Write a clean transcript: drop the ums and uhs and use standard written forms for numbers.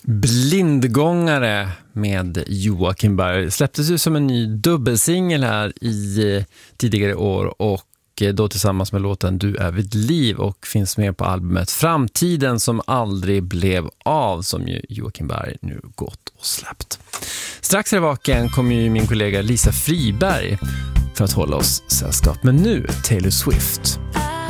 Blindgångare med Joakim Berg släpptes ju som en ny dubbelsingel här i tidigare år och då tillsammans med låten Du är vid liv och finns med på albumet Framtiden som aldrig blev av som ju Joakim Berg nu gått och släppt. Strax här vaken kommer ju min kollega Lisa Friberg för att hålla oss sällskap. Men nu Taylor Swift.